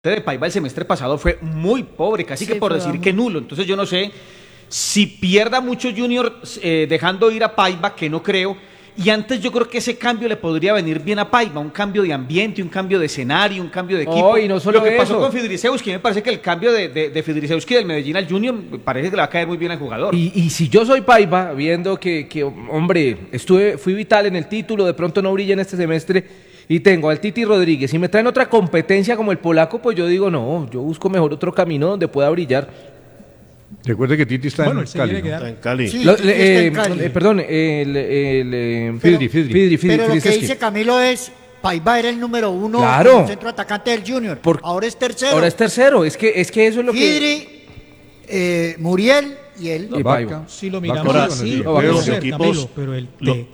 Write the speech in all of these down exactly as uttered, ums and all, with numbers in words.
de Paiva el semestre pasado fue muy pobre, casi sí, que por decir que nulo. Entonces yo no sé si pierda mucho Junior eh, dejando ir a Paiva, que no creo. Y antes yo creo que ese cambio le podría venir bien a Paiva, un cambio de ambiente, un cambio de escenario, un cambio de equipo. Oh, y no solo Lo que eso. pasó con Fidrisewski, me parece que el cambio de, de, de Fidrisewski del Medellín al Junior me parece que le va a caer muy bien al jugador. Y, y si yo soy Paiva, viendo que, que, hombre, estuve, fui vital en el título, de pronto no brilla en este semestre, y tengo al Titi Rodríguez, y me traen otra competencia como el polaco, pues yo digo, no, yo busco mejor otro camino donde pueda brillar. Recuerde que Titi está, bueno, en, Cali, ¿no? está en Cali. Sí, Lo, Titi eh, está en Cali. Eh, perdón, el, el, el Fidri, Fidri. Fidri, Fidri, Pero lo que Fidri, dice Camilo es, Paiva era el número uno, claro, el centro atacante del Junior. Por, ahora es tercero. Ahora es tercero, es que, es que eso es lo Fidri, que... eh, Muriel y él. Y Paiva. Si lo miramos Vaca, así, sí, puede los ser, equipos, Camilo, pero el lo, T.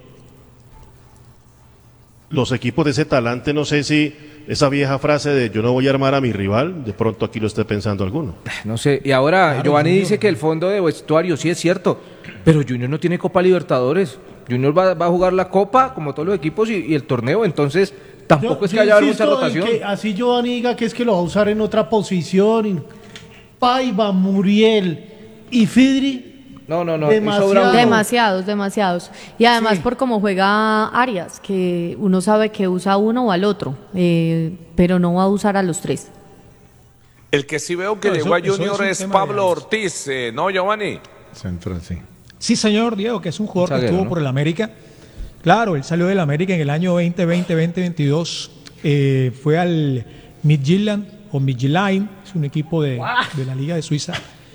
los equipos de ese talante, no sé si esa vieja frase de yo no voy a armar a mi rival, de pronto aquí lo esté pensando alguno. No sé, y ahora Claro, Giovanni Junior. dice que el fondo de vestuario sí es cierto, pero Junior no tiene Copa Libertadores. Junior va, va a jugar la Copa como todos los equipos y, y el torneo, entonces tampoco Yo- es que yo haya mucha insisto en rotación. que así Giovanni diga que es que lo va a usar en otra posición. y Paiva, Muriel y Fidri. No, no, no, Demasiado. y sobra uno. Demasiados, demasiados. Y además Sí. por cómo juega Arias, que uno sabe que usa uno o al otro, eh, pero no va a usar a los tres. El que sí veo que No, llegó eso- a eso Junior es un es tema Pablo de- Ortiz, eh, ¿no, Giovanni? Central, sí. Sí, señor Diego, que es un jugador Zaguero, que estuvo ¿no? por el América. Claro, él salió del América en el año veinte veinte, veinte veintidós. Eh, fue al Midtjylland o Midtjylland, es un equipo de, de la Liga de Suiza.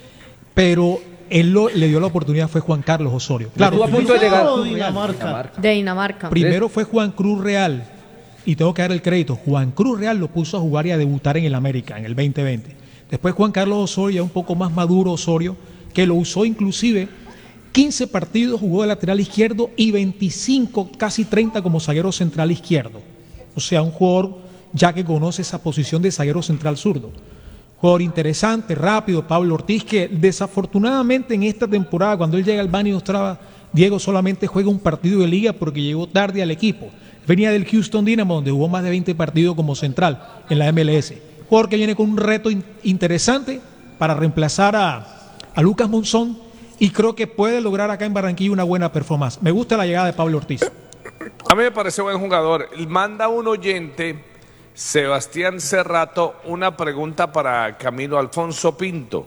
Pero él lo- le dio la oportunidad, fue Juan Carlos Osorio. Claro, Estuvo a punto de Suiza llegar. o Dinamarca. De Dinamarca. primero fue Juan Cruz Real, y tengo que dar el crédito, Juan Cruz Real lo puso a jugar y a debutar en el América en el veinte veinte. Después Juan Carlos Osorio, ya un poco más maduro Osorio, que lo usó inclusive quince partidos, jugó de lateral izquierdo y veinticinco, casi treinta como zaguero central izquierdo. O sea, un jugador ya que conoce esa posición de zaguero central zurdo. Jugador interesante, rápido, Pablo Ortiz, que desafortunadamente en esta temporada, cuando él llega al Bani Ostrava, Diego solamente juega un partido de liga porque llegó tarde al equipo. Venía del Houston Dynamo, donde jugó más de veinte partidos como central en la M L S. Jugador que viene con un reto in- interesante para reemplazar a, a Lucas Monzón y creo que puede lograr acá en Barranquilla una buena performance. Me gusta la llegada de Pablo Ortiz. A mí me parece buen jugador. Manda un oyente, Sebastián Cerrato, una pregunta para Camilo Alfonso Pinto.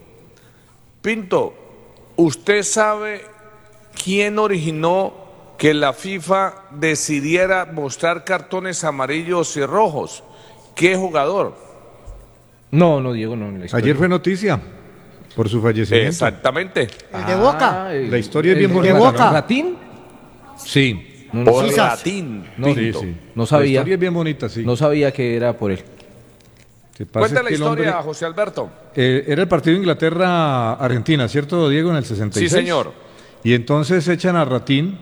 Pinto, ¿usted sabe quién originó que la FIFA decidiera mostrar cartones amarillos y rojos? ¿Qué jugador? No, no, Diego, no. en la historia. Ayer fue noticia por su fallecimiento. Exactamente. El de Boca. Ah, el- La historia es bien el- bonita, el- ¿no? Boca. ¿Ratín? Sí. No, no, Por Quizás. latín. No, Sí, Pinto. sí. no La sabía. historia es bien bonita, sí. No sabía que era por él. Lo que pasa Cuenta es la que el historia, hombre- José Alberto. Eh, era el partido Inglaterra-Argentina, ¿cierto, Diego? En el sesenta y seis. Sí, señor. Y entonces echan a Ratín.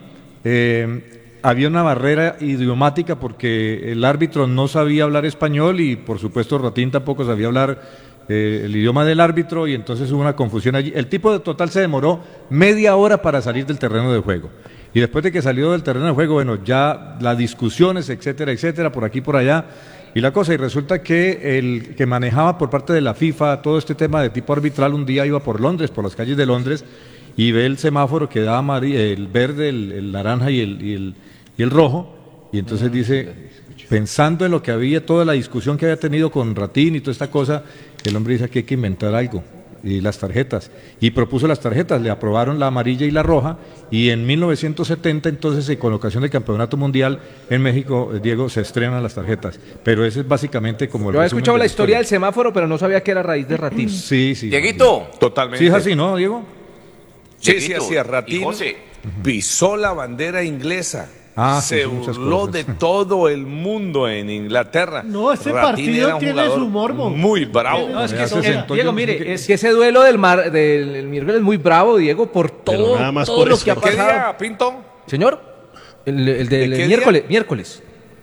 eh, había una barrera idiomática porque el árbitro no sabía hablar español y, por supuesto, Ratín tampoco sabía hablar eh, el idioma del árbitro y entonces hubo una confusión allí. El tipo de total se demoró media hora para salir del terreno de juego. Y después de que salió del terreno de juego, bueno, ya las discusiones, etcétera, etcétera, por aquí, por allá. Y la cosa, y resulta que el que manejaba por parte de la FIFA todo este tema de tipo arbitral, un día iba por Londres, por las calles de Londres, y ve el semáforo que da amari- el verde, el, el naranja y el, y, el, y el rojo, y entonces dice, pensando en lo que había, toda la discusión que había tenido con Ratín y toda esta cosa, el hombre dice que hay que inventar algo, y las tarjetas, y propuso las tarjetas, le aprobaron la amarilla y la roja, y en mil novecientos setenta, entonces, en colocación del Campeonato Mundial en México, eh, Diego, se estrenan las tarjetas, pero ese es básicamente como el Yo había resumen escuchado de la historia del semáforo, pero no sabía que era a raíz de Ratín. Sí, sí. Dieguito. Totalmente. Sí, es así, ¿no, Diego? Sí, sí, Dieguito, así es. Ratín y José. pisó la bandera inglesa. Ah, sí, se sí, muchas burló cosas. de todo el mundo en Inglaterra. No, ese Ratín partido era un tiene jugador su morbo. muy bravo. No, es que Me eso, hace eh, sentó, Diego, yo mire, pensé que- es Es que ese duelo del, mar, del el miércoles es muy bravo, Diego, por Pero todo, nada más todo por lo eso. que ha ¿Qué pasado. día, Pinto? Señor, el, el del ¿De qué miércoles, día? miércoles.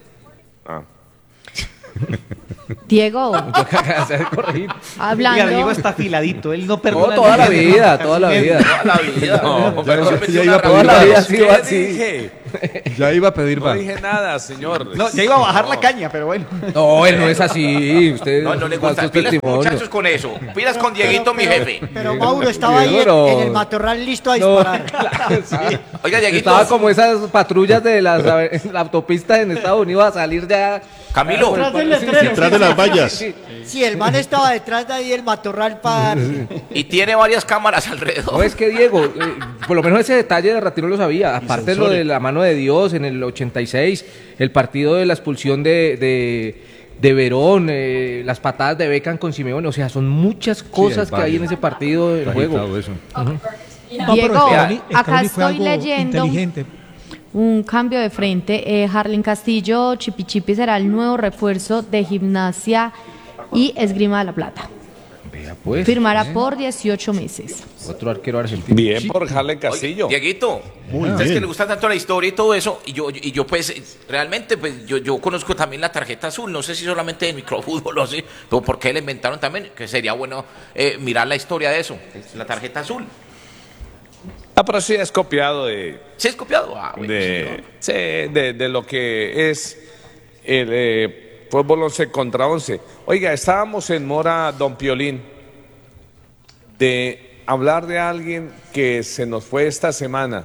Ah. Diego, Se ha corregido. hablando. Oiga, Diego está afiladito, él no No, perdona. toda la ni- vida, toda la vida. Toda la vida. No, pero siempre ya tiene iba una a pedir razón. Toda la vida ha ¿Qué sido así. dije? Ya iba a pedir No va. dije nada, señor. No, ya iba a bajar la caña, pero bueno. No, él no es así. Usted No, no le da gusta. sus Pilas testimonios. muchachos con eso. Pilas con Dieguito, mi jefe. Pero Mauro estaba ahí en, Pero- en el matorral listo a No, disparar. claro, sí. Oiga, Dieguito. Estaba como esas patrullas de las en la autopista en Estados Unidos a salir ya. Camilo. Detrás del Sí, letrero. Detrás de las vallas. sí. Sí, el man estaba detrás de ahí el matorral para... Y tiene varias cámaras alrededor. No, es que Diego, eh, por lo menos ese detalle de Ratiro lo sabía. Aparte de lo de la mano de Dios en el ochenta y seis, el partido de la expulsión de, de, de Verón, eh, las patadas de Beckham con Simeone. O sea, son muchas cosas que hay varios. en ese partido en Está juego. agitado eso. No, Diego, pero Scaloni- acá Scaloni fue estoy algo leyendo inteligente. un cambio de frente. Eh, Harlen Castillo, Chipi Chipi será el nuevo refuerzo de Gimnasia y Esgrima de la Plata. Vea, pues, Firmará eh, por dieciocho meses. otro arquero argentino. Bien por Harlen Castillo. Oye, Dieguito, Muy ustedes bien. que le gusta tanto la historia y todo eso, y yo, y yo pues, eh, realmente, pues, yo, yo conozco también la tarjeta azul, no sé si solamente de microfútbol o así, pero ¿por qué la inventaron también? Que sería bueno eh, mirar la historia de eso, la tarjeta azul. Ah, pero sí es copiado de, ¿Se es copiado? Ah, bueno, de, sí, de, de lo que es el eh, fútbol once contra once. Oiga, estábamos en mora, don Piolín, de hablar de alguien que se nos fue esta semana.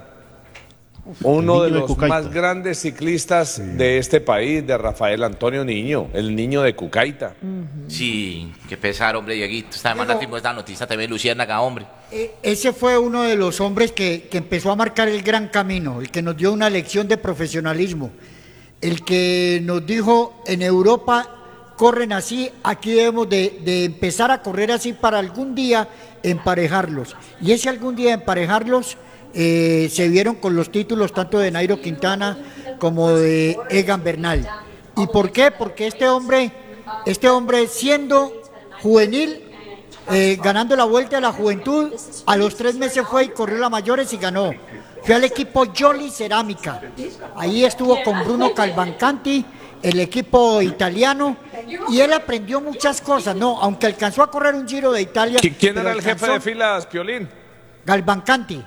Uno de niño de los Cucaita. más grandes ciclistas de este país, de Rafael Antonio Niño, el niño de Cucaita. Sí, qué pesar, hombre, Dieguito. Esta semana tuvimos esta noticia también, Luciérnaga, hombre. Eh, Ese fue uno de los hombres que, que empezó a marcar el gran camino, el que nos dio una lección de profesionalismo, el que nos dijo en Europa corren así, aquí debemos de, de empezar a correr así para algún día emparejarlos. Y ese algún día emparejarlos eh, se vieron con los títulos tanto de Nairo Quintana como de Egan Bernal. ¿Y por qué? Porque este hombre, este hombre siendo juvenil, eh, ganando la Vuelta de la Juventud, a los tres meses fue y corrió la mayores y ganó. Fue al equipo Jolly Cerámica. Ahí estuvo con Bruno Calvancanti, el equipo italiano, y él aprendió muchas cosas, ¿no? Aunque alcanzó a correr un Giro de Italia. ¿Qui- ¿Quién pero era el jefe alcanzó- de filas, Piolín? Galvancanti.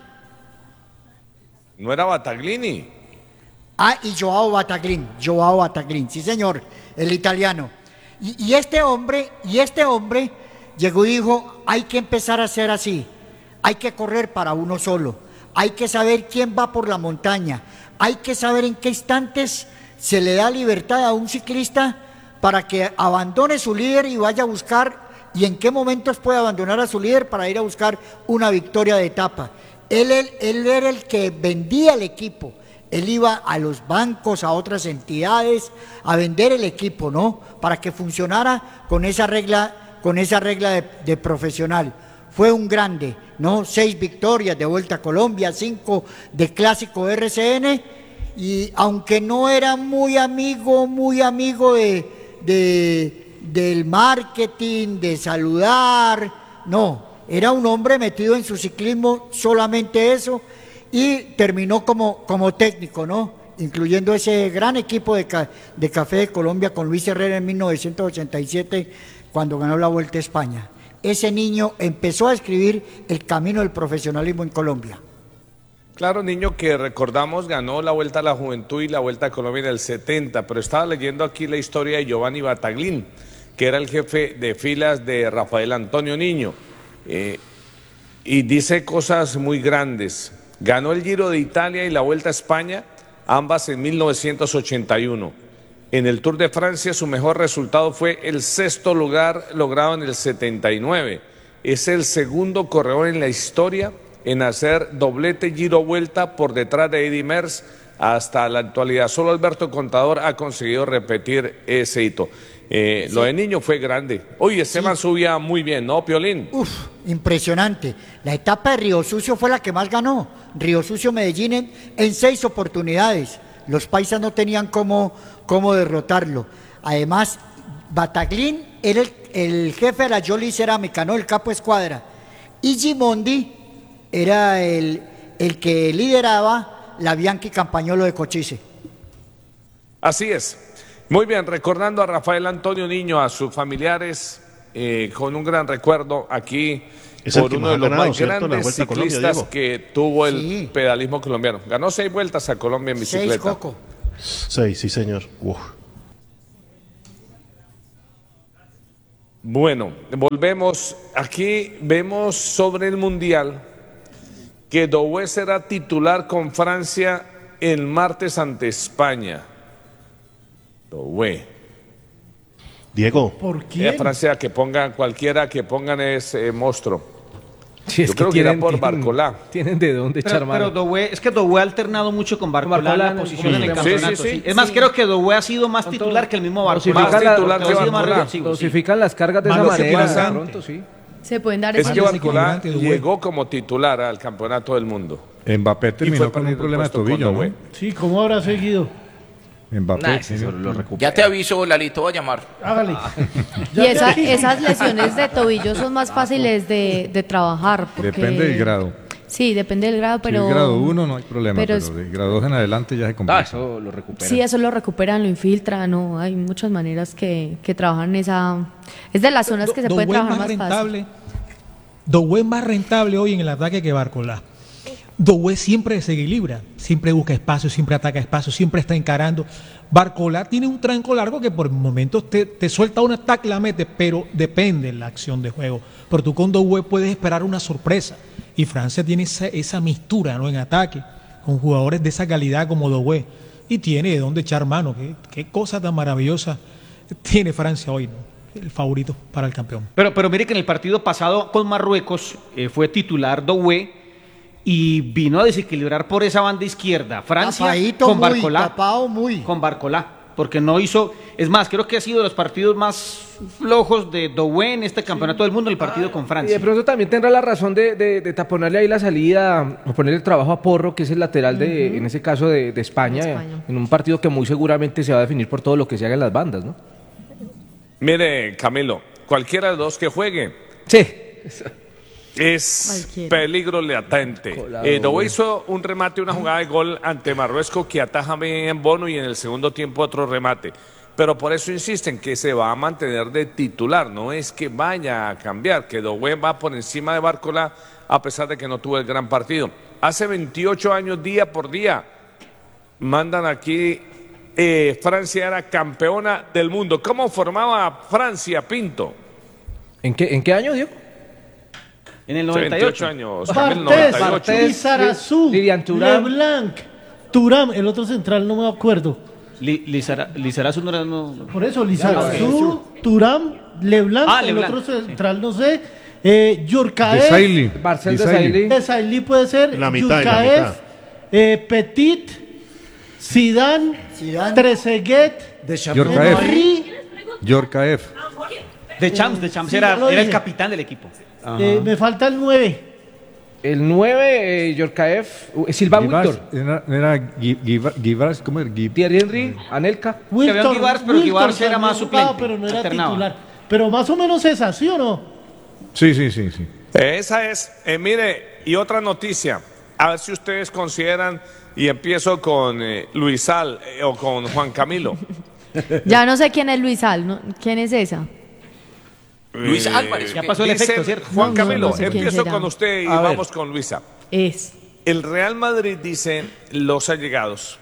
¿No era Bataglini? Ah, y Joao Bataglin, Joao Bataglin, sí señor, el italiano. Y, y este hombre, y este hombre llegó y dijo, hay que empezar a hacer así, hay que correr para uno solo, hay que saber quién va por la montaña, hay que saber en qué instantes se le da libertad a un ciclista para que abandone su líder y vaya a buscar, y en qué momentos puede abandonar a su líder para ir a buscar una victoria de etapa. Él, él, él era el que vendía el equipo. Él iba a los bancos, a otras entidades, a vender el equipo, ¿no? Para que funcionara con esa regla, con esa regla de, de profesional. Fue un grande, ¿no? Seis victorias de Vuelta a Colombia, cinco de Clásico R C N, y aunque no era muy amigo, muy amigo de, de, del marketing, de saludar, no, era un hombre metido en su ciclismo, solamente eso, y terminó como, como técnico, ¿no? Incluyendo ese gran equipo de, ca, de Café de Colombia con Luis Herrera en mil novecientos ochenta y siete, cuando ganó la Vuelta a España. Ese niño empezó a escribir el camino del profesionalismo en Colombia. Claro, niño que recordamos ganó la Vuelta a la Juventud y la Vuelta a Colombia en el setenta, pero estaba leyendo aquí la historia de Giovanni Bataglin, que era el jefe de filas de Rafael Antonio Niño, eh, y dice cosas muy grandes. Ganó el Giro de Italia y la Vuelta a España, ambas en mil novecientos ochenta y uno. En el Tour de Francia su mejor resultado fue el sexto lugar logrado en el setenta y nueve. Es el segundo corredor en la historia en hacer doblete Giro-Vuelta por detrás de Eddy Merckx hasta la actualidad. Solo Alberto Contador ha conseguido repetir ese hito. Eh, sí. Lo de Niño fue grande. Oye, Esteban sí. subía muy bien, ¿no, Piolín? Uf, impresionante. La etapa de Río Sucio fue la que más ganó. Río Sucio Medellín en, en seis oportunidades. Los paisas no tenían cómo, cómo derrotarlo. Además, Bataglin era el, el jefe de la Jolly Cerámica, ¿no? El capo escuadra. Y Gimondi era el, el que lideraba la Bianchi Campagnolo de Cochise. Así es. Muy bien, recordando a Rafael Antonio Niño, a sus familiares, eh, con un gran recuerdo aquí Es el por que uno más de ha los ganado, más ¿cierto? La grandes Vuelta a Colombia, ciclistas Diego. que tuvo el Sí. pedalismo colombiano. Ganó seis vueltas a Colombia en Seis, bicicleta. Coco. Sí, sí, señor. Uf. Bueno, volvemos. Aquí vemos sobre el Mundial que Doué será titular con Francia el martes ante España. Doué. Diego, ¿Por Eh, quién? Francia que pongan, cualquiera que pongan es eh, monstruo. Sí, es Yo creo que irá por tienen- Barcolá. Tienen de dónde echar Pero, mano. pero Doué, es que Doué ha alternado mucho con Barcolá, Barcolá en en la el- posición en el sí, campeonato. sí, sí. sí. Es más, Sí. creo que Doué ha sido más Con titular todo. que el mismo Barcolá. Dosifican Más la- titular que Ha sido más Barcolá. revulsivo, sí. Dosifican las cargas de Más esa manera. desequilibrante. de pronto, sí. Se pueden dar Es esas que Más Barcolá desequilibrante, Doué. llegó como titular al campeonato del mundo. Mbappé Y terminó fue con un perdiendo el problema de puesto con tobillo, Doué. ¿no? Sí, ¿cómo habrá seguido? Mbappé. Nah, ese tiene- solo lo recupera. Ya te aviso, Lalito, voy a llamar. Hágale. Y esa- esas lesiones de tobillo son más fáciles de, de trabajar. Porque, Depende del grado. Sí, depende del grado, pero... si es grado uno no hay problema, pero pero, es- de grado dos en adelante ya se Ah, complica. eso lo recupera. Sí, eso lo recuperan, lo infiltran, no, hay muchas maneras que, que trabajan esa... Es de las zonas que se puede Doué es trabajar más más fácil. rentable. Doué es más rentable hoy en el ataque que Barcolá. Doué siempre se equilibra, siempre busca espacio, siempre ataca espacio, siempre está encarando. Barcolá tiene un tranco largo que por momentos te, te suelta un ataque, la mete, pero depende de la acción de juego. Pero tú con Doué puedes esperar una sorpresa. Y Francia tiene esa, esa mistura, ¿no?, en ataque, con jugadores de esa calidad como Doué. Y tiene de dónde echar mano. Qué, qué cosa tan maravillosa tiene Francia hoy, ¿no? El favorito para el campeón. Pero, pero mire que en el partido pasado con Marruecos eh, fue titular Doué y vino a desequilibrar por esa banda izquierda. Francia Tapadito con muy, Barcolá. tapado muy. Con Barcolá. Porque no hizo. Es más, creo que ha sido de los partidos más flojos de Doué en este campeonato del mundo, el partido con Y Francia. de pronto también tendrá la razón de, de, de taponarle ahí la salida o ponerle trabajo a Porro, que es el lateral de, en ese caso de, de España, De España. en un partido que muy seguramente se va a definir por todo lo que se haga en las bandas, ¿no? Mire, Camilo, cualquiera de los dos que juegue Sí. es Cualquiera. peligro latente. Colado, Eh, Doué güey. hizo un remate, una jugada de gol ante Marruecos que ataja bien en Bono y en el segundo tiempo otro remate. Pero por eso insisten que se va a mantener de titular, no es que vaya a cambiar, que Doué va por encima de Barcolá a pesar de que no tuvo el gran partido. Hace veintiocho años, día por día, mandan aquí, eh, Francia era campeona del mundo. ¿Cómo formaba Francia, Pinto? ¿En qué, en qué año, Diego? En el Hace noventa y veintiocho ocho. años, Camilo, Bartés, noventa y ocho. Bartés. Lizarazu, Lilian Thuram. Leblanc, Turam, el otro central no me acuerdo. Li- Lizara- Lizarazu no era. no- Por eso, Lizarazu, Turam, Leblanc, Ah, el Leblanc, otro central no sé, eh, Yurkaev, Desailly. Marcel Desailly. Desailly. Desailly puede ser, La mitad, la Yurkaev, mitad. eh, Petit, Zidane, Zidane. Trezeguet, Yorkaev. Henry, Yorkaev. De Champs, de Champs Sí, era, ya lo era el dije. capitán del equipo. eh, me falta el nueve. El nueve, eh, Yorkaev, uh, Silvan Givars, Víctor, Era, era Gui- Giva- Givars, ¿cómo era? Gui- Thierry Henry, Anelka. había un Givars, pero Givars era más también jugaba, suplente, pero no era alternaba. titular. Pero más o menos esa, ¿sí o no? Sí, sí, sí, sí. Esa es, eh, mire, y otra noticia, a ver si ustedes consideran, y empiezo con eh, Luisal eh, o con Juan Camilo. Ya no sé quién es Luis Al, ¿no? ¿Quién es esa? Luis Eh, Álvarez. Ya pasó el dicen, efecto, ¿cierto? Juan No, no, Camilo, no sé quién empiezo será. con usted y A ver. vamos con Luisa. Es. El Real Madrid dice, los allegados,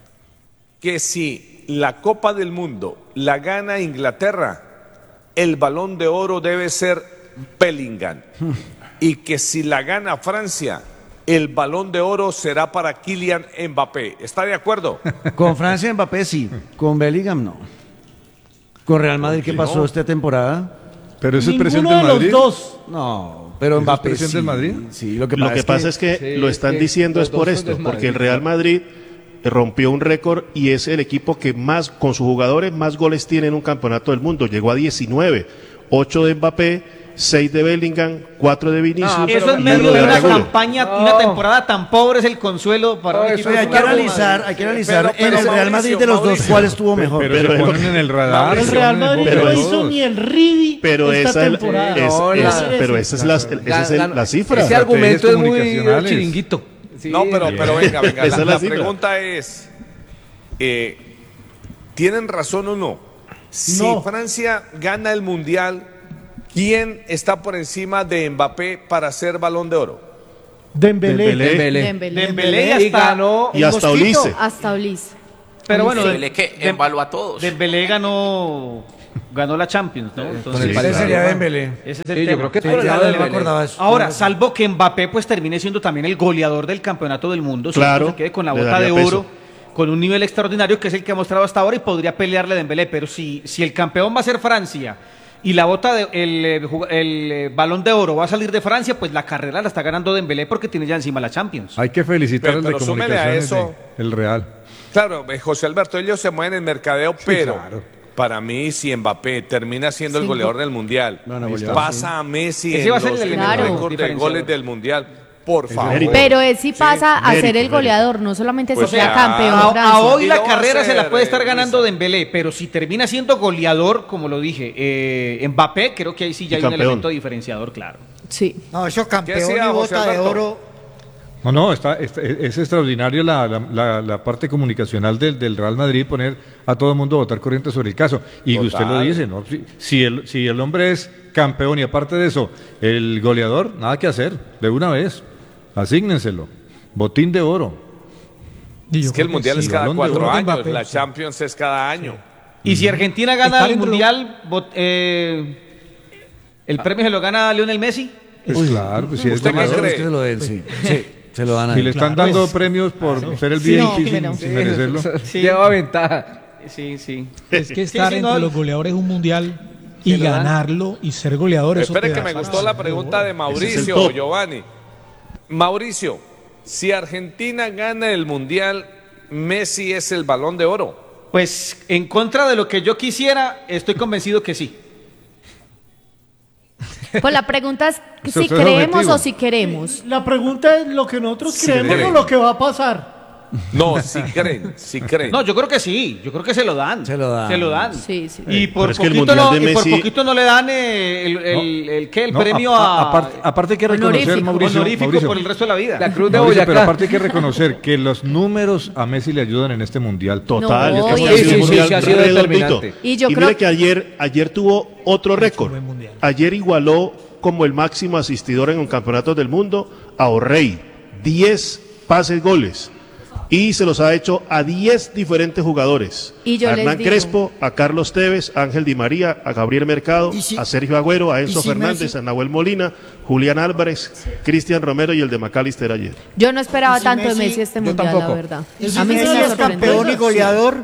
que si la Copa del Mundo la gana Inglaterra, el Balón de Oro debe ser Bellingham. Y que si la gana Francia, el Balón de Oro será para Kylian Mbappé. ¿Está de acuerdo? Con Francia Mbappé sí, con Bellingham no. Con Real Madrid, ¿qué pasó esta temporada? Pero es el Ninguno presidente de del los Madrid. dos. No, pero ¿Es el Mbappé presidente sí. del Madrid? Sí, lo que Lo pasa, que es, pasa que, es que sí, lo están es que diciendo los es por dos son esto, del porque el Madrid. Real Madrid rompió un récord y es el equipo que más, con sus jugadores, más goles tiene en un campeonato del mundo. Llegó a diecinueve, ocho de Mbappé, seis de Bellingham, cuatro de Vinicius. No, Eso pero- en medio pero de de una Regulo. campaña y No. una temporada tan pobre es el consuelo para No, un eso equipo Oye, de hay que fútbol. analizar, hay que analizar Pero- pero en el Real Madrid de los dos Mauricio, cuál estuvo mejor. Pero, Pero- se ponen en el radar. El se Real ponen en Madrid pero no es- hizo ni el Ridi Pero esta esa, es, temporada. es- No, es- la- pero esa es la, esa es el- la cifra. Ese argumento es muy comunicacionales. chiringuito. Sí. No, pero, pero venga, venga. Esa La, es la la cifra. pregunta es, eh, ¿tienen razón o no? Si No. Francia gana el Mundial, ¿Quién está por encima de Mbappé para ser Balón de Oro? Dembélé. Dembélé. Dembélé. Dembélé. Dembélé y Y hasta, ganó. Y hasta Mosquito. Ulises. Hasta Ulises. pero bueno, Dembélé Dem- que Dem- embaló a todos. Dembélé ganó, ganó la Champions, ¿no? Entonces, el Ese sería Dembélé. ese es el Sí, yo tema. creo que es Sí, por el ya lado de no me Dembélé. acordaba de eso. Ahora, salvo que Mbappé pues termine siendo también el goleador del campeonato del mundo, si Claro, se quede con la le bota de daría oro, peso. con un nivel extraordinario que es el que ha mostrado hasta ahora y podría pelearle a Dembélé, pero si, si el campeón va a ser Francia y la bota de, el, eh, jug- el, eh, balón de oro va a salir de Francia, pues la carrera la está ganando Dembélé porque tiene ya encima la Champions. Hay que felicitar Pero- al de pero súmele a comunicaciones eso. de- el Real. Claro, eh, José Alberto, ellos se mueven en mercadeo, pero claro. para mí, si Mbappé termina siendo el Sí. goleador del Mundial, No, no, goleador, pasa a Messi Ese en va a ser los el en elemento récord de diferenciador. goles del Mundial, por favor. mérito. Pero él sí pasa a mérito, ser el mérito. goleador, no solamente Pues se queda ya. campeón A, Francia. a hoy Y la lo va a carrera se la hacer, puede estar eh, ganando Luisa. Dembélé, pero si termina siendo goleador, como lo dije, eh, Mbappé, creo que ahí sí ya Y hay un campeón. elemento diferenciador, claro. Sí. No, eso campeón decía y José bota de Alberto? oro. No, no, está, está- es extraordinario la, la- la- la parte comunicacional del, del Real Madrid poner a todo el mundo a votar corriente sobre el caso. Y Total. usted lo dice, ¿no? Si, si el, si el hombre es campeón y aparte de eso, el goleador, nada que hacer, de una vez, asígnenselo. Botín de oro. Y yo Es que el creo Mundial sí. es cada Balón de cuatro oro de años, Mbappé, la sí. Champions es cada año. Y si Argentina gana Está el dentro- Mundial, bot- eh, ¿el premio se lo gana a Lionel Messi? Pues claro, pues si es ¿Usted qué goleador, cree? Es que se lo den, sí. Sí, se lo dan a si él. le están Claro, dando es- premios por ser el Sí, V no, I P sin, pero- sin merecerlo. Sí. Lleva ventaja. Sí, sí. Es que estar sí, entre no, los goleadores de un mundial y se lo dan. ganarlo y ser goleador. eso Espere te que da me para gustó la ser pregunta de goleador. Ese es el Mauricio, top. Giovanni. Mauricio, si Argentina gana el Mundial, Messi es el Balón de Oro. Pues en contra de lo que yo quisiera, estoy convencido que sí. Pues la pregunta es Eso si es creemos objetivo. o si queremos. La pregunta es lo que nosotros creemos creen. o lo que va a pasar. No, si creen, si creen. No, yo creo que sí, yo creo que se lo dan. Se lo dan. Se lo dan. Sí, sí. Y por, Pero es que el poquito, Mundial no, de y por Messi- poquito no le dan eh, el, el, el- ¿qué? el No, premio a- a, a- aparte, aparte hay que reconocer, Honorífico. Mauricio, honorífico Mauricio, por el resto de la vida. La Cruz de Mauricio, pero Boyacá. aparte hay que reconocer que los números a Messi le ayudan en este mundial. Total, No, es que y ha el- sido Sí, un sí, mundial sí, ha sido redondito. determinante. Y yo mire creo- que ayer, ayer tuvo otro récord. buen mundial. Ayer igualó como el máximo asistidor en un campeonato del mundo a O'Reilly. diez pases goles. Y se los ha hecho a diez diferentes jugadores. Y yo a les Hernán digo- Crespo, a Carlos Tevez, a Ángel Di María, a Gabriel Mercado, ¿Y si- a Sergio Agüero, a Enzo y si Fernández, Messi- a Nahuel Molina, Julián Álvarez, Cristian Romero y el de McAllister ayer. Yo no esperaba ¿Y si tanto de Messi? Messi este Yo mundial, la tampoco. verdad. Y si A mí sí Messi me es sorprendió. campeón y goleador,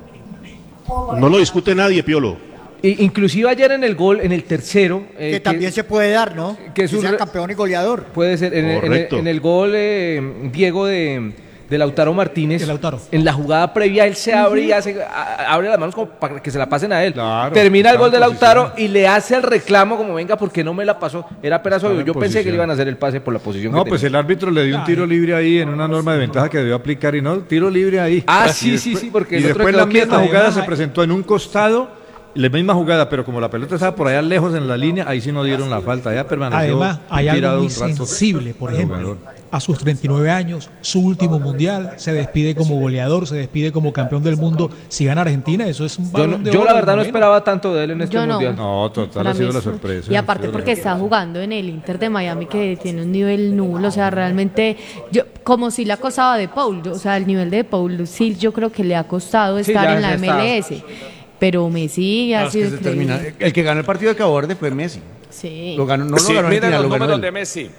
No lo discute nadie, Piolo. Y- inclusive ayer en el gol, en el tercero, eh, que también se puede dar, ¿no? que es un sea re- campeón y goleador. puede ser en, el- en el, Correcto. en el gol eh, Diego de, de Lautaro Martínez. De Lautaro. En la jugada previa él se abre y hace a- abre las manos como para que se la pasen a él. Claro, Termina el está gol de en Lautaro posición. y le hace el reclamo como venga porque no me la pasó. Era apenas obvio. en Yo pensé que posición. le iban a hacer el pase por la posición No, que pues tenía. el árbitro le dio un tiro libre ahí en una norma de ventaja que debió aplicar y no, tiro libre ahí. Ah, Y sí, después- sí, sí, porque Y el otro después quedó la misma quieto. jugada se presentó en un costado, la misma jugada, pero como la pelota estaba por allá lejos en la línea, ahí sí no dieron la falta, ya permaneció Además, hay algo tirado muy un rato sensible, por el ejemplo. jugador. A sus treinta y nueve años, su último mundial, se despide como goleador, se despide como campeón del mundo. Si gana Argentina, eso es un Yo, balón no- de yo oro la del verdad no noveno. esperaba tanto de él en este Yo no. mundial. No, total, Para ha sido mí la es- sorpresa. Y ha aparte sido la porque está jugando en el Inter de Miami que tiene un nivel nulo, o sea, realmente yo como si le ha costado de Paul, o sea, el nivel de Paul sí yo creo que le ha costado Sí, estar ya- en la ya M está. L S, pero Messi ha Claro, es que sido se increíble. termina- El que ganó el partido de Cabo Verde fue Messi. Sí. Lo ganó, no Sí, lo ganó mira Argentina, los lo ganó números él. de Messi.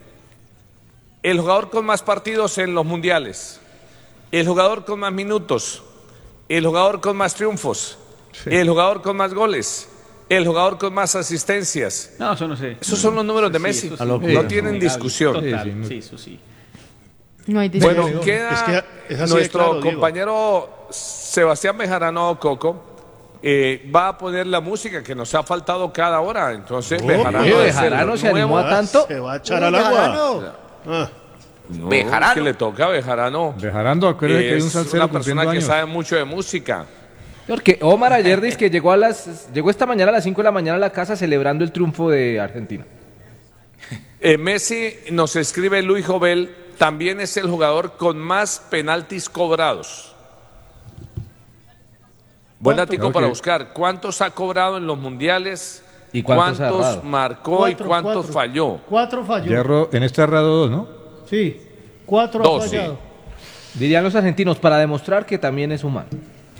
El jugador con más partidos en los mundiales. El jugador con más minutos. El jugador con más triunfos. El jugador con más goles. El jugador con más asistencias. No, eso no sé. Esos son los números de Sí, Messi. eso sí. A lo que- No tienen discusión. Total, Sí, sí, sí, eso sí. No hay Bueno, discusión. queda Es que es así de nuestro claro, Diego. compañero Sebastián Bejarano Coco. eh, va a poner la música que nos ha faltado cada hora. Entonces, Bejarano, Oye, debe Bejarano ser se animó nuevo. a tanto. Se va a echar Uy, al agua. Bejarano. Ah, No, Bejarano. que le toca a Bejarano. Bejarano, acuérdate que hay un Es salsero una persona cumpliendo que años. sabe mucho de música. Porque Omar ayer dice que llegó a las llegó esta mañana a las cinco de la mañana a la casa celebrando el triunfo de Argentina. Eh, Messi, nos escribe Luis Jovel, también es el jugador con más penaltis cobrados. Buen datico Ok. para buscar. ¿Cuántos ha cobrado en los mundiales ¿Y cuántos cuántos cerrados? marcó Cuatro, y cuántos cuatro. falló. Cuatro falló. Hierro, en este errado dos, ¿no? Sí, cuatro Dos, ha fallado. Dirían los argentinos, para demostrar que también es humano.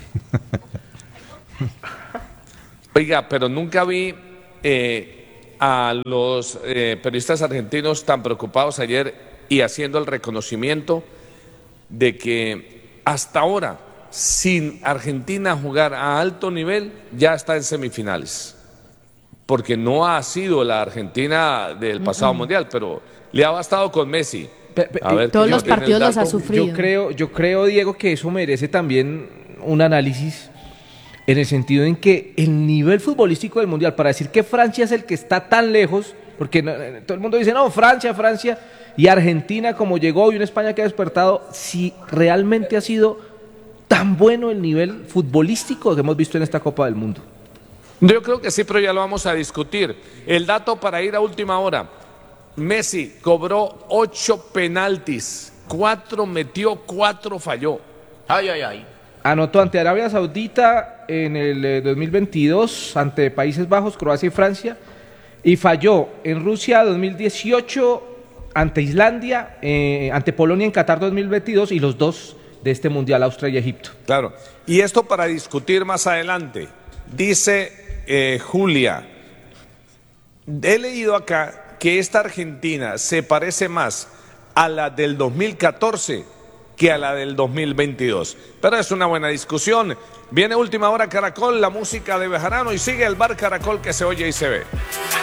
Oiga, pero nunca vi eh, a los eh, periodistas argentinos tan preocupados ayer y haciendo el reconocimiento de que hasta ahora, sin Argentina jugar a alto nivel, ya está en semifinales. Porque no ha sido la Argentina del pasado mundial, pero le ha bastado con Messi. Pe- pe- A ver, Todos ¿quién los tiene el partidos los ha dato? sufrido. Yo creo, yo creo, Diego, que eso merece también un análisis en el sentido en que el nivel futbolístico del Mundial, para decir que Francia es el que está tan lejos, porque no, todo el mundo dice, no, Francia, Francia, y Argentina como llegó y una España que ha despertado, si realmente ha sido tan bueno el nivel futbolístico que hemos visto en esta Copa del Mundo. Yo creo que sí, pero ya lo vamos a discutir. El dato para ir a última hora. Messi cobró ocho penaltis, cuatro metió, cuatro falló. Ay, ay, ay. Anotó ante Arabia Saudita en el eh, dos mil veintidós, ante Países Bajos, Croacia y Francia, y falló en Rusia dos mil dieciocho, ante Islandia, eh, ante Polonia en Qatar dos mil veintidós y los dos de este Mundial, Austria y Egipto. Claro. Y esto para discutir más adelante. Dice eh, Julia, he leído acá que esta Argentina se parece más a la del dos mil catorce que a la del dos mil veintidós. Pero es una buena discusión. Viene Última Hora Caracol, la música de Bejarano y sigue el Bar Caracol que se oye y se ve.